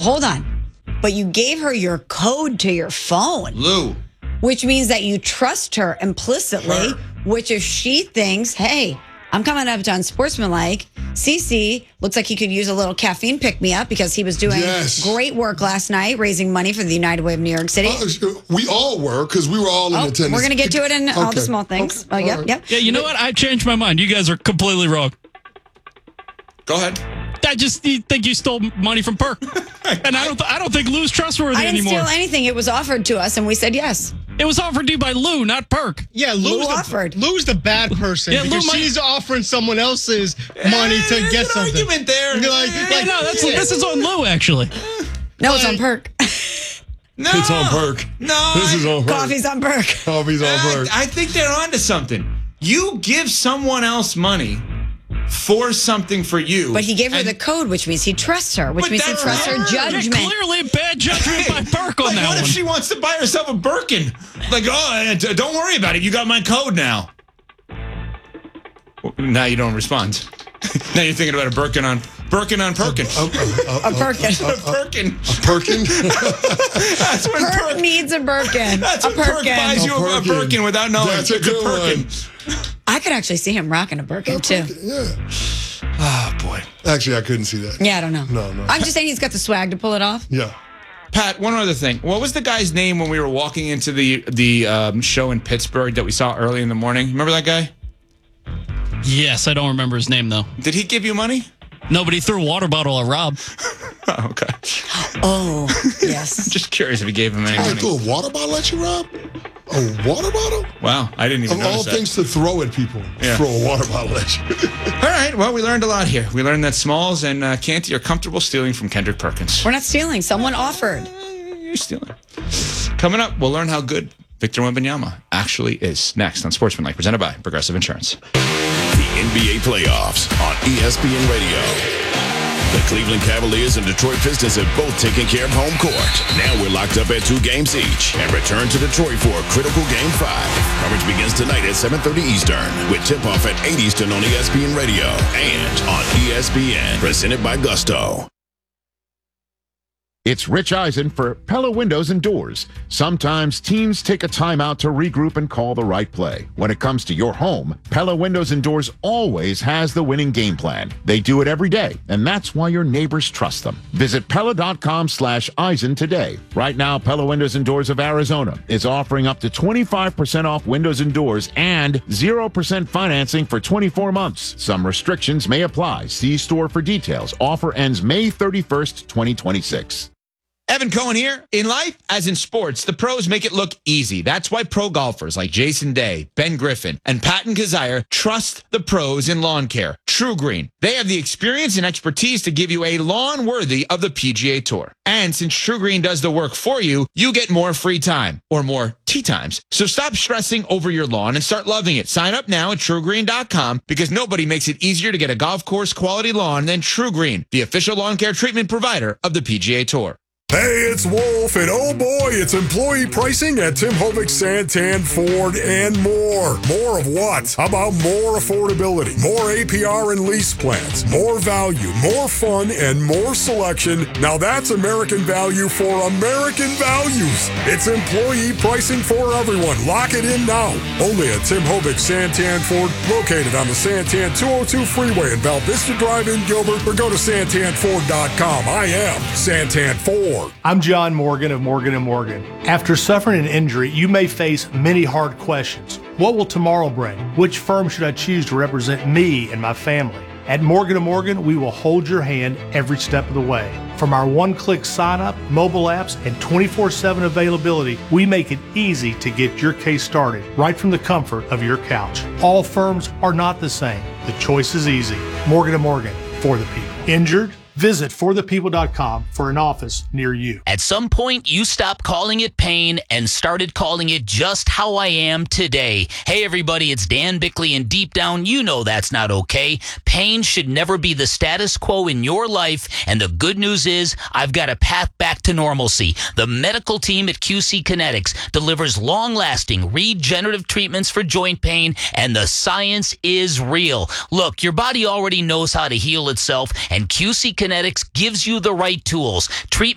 hold on. But you gave her your code to your phone. Lou. Which means that you trust her implicitly, which if she thinks, hey, I'm coming up to Unsportsmanlike, CC looks like he could use a little caffeine pick-me-up because he was doing great work last night, raising money for the United Way of New York City. We all were, because we were all in attendance. We're going to get to it in all the small things. Okay. Yep. Yeah, you know what? I've changed my mind. You guys are completely wrong. Go ahead. I just think you stole money from Perk. And I don't think Lou's trustworthy anymore. I didn't anymore. steal anything. It was offered to us, and we said yes. It was offered to you by Lou, not Perk. Yeah, Lou offered. Lou's the bad person because she's offering someone else's money to get something. Argument there. This is on Lou, actually. No, it's on Perk. No. It's on Perk. No. This is on Perk. Coffee's on Perk. Coffee's on Perk. I think they're onto something. You give someone else money for something for you. But he gave her the code, which means he trusts her, which means he trusts her judgment. Yeah, clearly bad judgment by Perk on that what one. if she wants to buy herself a Birkin? Like, don't worry about it. You got my code now. Now you don't respond. Now you're thinking about a Birkin on Perkin. A Perkin. A Birkin. A Perkin? That's when Perk needs a Birkin. That's a when Perk Birkin. buys you a Birkin without knowing. That's a good Birkin. one. I could actually see him rocking a Birkin, too. Yeah. Oh, boy. Actually, I couldn't see that. Yeah, I don't know. No. I'm just saying he's got the swag to pull it off. Yeah. Pat, one other thing. What was the guy's name when we were walking into the show in Pittsburgh that we saw early in the morning? Remember that guy? Yes, I don't remember his name, though. Did he give you money? No, but he threw a water bottle at Rob. Oh, okay. Oh, yes. Just curious if he gave him any I money. threw a water bottle at you, Rob? A water bottle? Wow, I didn't even Of notice all that. things to throw at people, throw a water bottle at you. All right, well, we learned a lot here. We learned that Smalls and Canty are comfortable stealing from Kendrick Perkins. We're not stealing. Someone offered. You're stealing. Coming up, we'll learn how good Victor Wembanyama actually is. Next on Sportsmanlike, presented by Progressive Insurance. The NBA playoffs on ESPN Radio. The Cleveland Cavaliers and Detroit Pistons have both taken care of home court. Now we're locked up at 2 games each and return to Detroit for a critical Game 5. Coverage begins tonight at 7:30 Eastern with tip-off at 8 Eastern on ESPN Radio and on ESPN. Presented by Gusto. It's Rich Eisen for Pella Windows and Doors. Sometimes teams take a timeout to regroup and call the right play. When it comes to your home, Pella Windows and Doors always has the winning game plan. They do it every day, and that's why your neighbors trust them. Visit Pella.com/Eisen today. Right now, Pella Windows and Doors of Arizona is offering up to 25% off windows and doors and 0% financing for 24 months. Some restrictions may apply. See store for details. Offer ends May 31st, 2026. Evan Cohen here. In life, as in sports, the pros make it look easy. That's why pro golfers like Jason Day, Ben Griffin, and Patton Kazire trust the pros in lawn care. True Green. They have the experience and expertise to give you a lawn worthy of the PGA Tour. And since True Green does the work for you, you get more free time or more tee times. So stop stressing over your lawn and start loving it. Sign up now at TrueGreen.com because nobody makes it easier to get a golf course quality lawn than True Green, the official lawn care treatment provider of the PGA Tour. Hey, it's Wolf, and oh boy, it's employee pricing at Tim Hovick, Santan, Ford, and more. More of what? How about more affordability, more APR and lease plans, more value, more fun, and more selection? Now that's American value for American values. It's employee pricing for everyone. Lock it in now. Only at Tim Hovick, Santan, Ford, located on the Santan 202 freeway in Val Vista Drive in Gilbert, or go to santanford.com. I am Santan Ford. I'm John Morgan of Morgan & Morgan. After suffering an injury, you may face many hard questions. What will tomorrow bring? Which firm should I choose to represent me and my family? At Morgan & Morgan, we will hold your hand every step of the way. From our one-click sign-up, mobile apps, and 24/7 availability, we make it easy to get your case started right from the comfort of your couch. All firms are not the same. The choice is easy. Morgan & Morgan, for the people. Injured? Visit forthepeople.com for an office near you. At some point, you stopped calling it pain and started calling it just how I am today. Hey, everybody, it's Dan Bickley, and deep down, you know that's not okay. Pain should never be the status quo in your life, and the good news is I've got a path back to normalcy. The medical team at QC Kinetics delivers long-lasting regenerative treatments for joint pain, and the science is real. Look, your body already knows how to heal itself, and QC Kinetics gives you the right tools. Treatment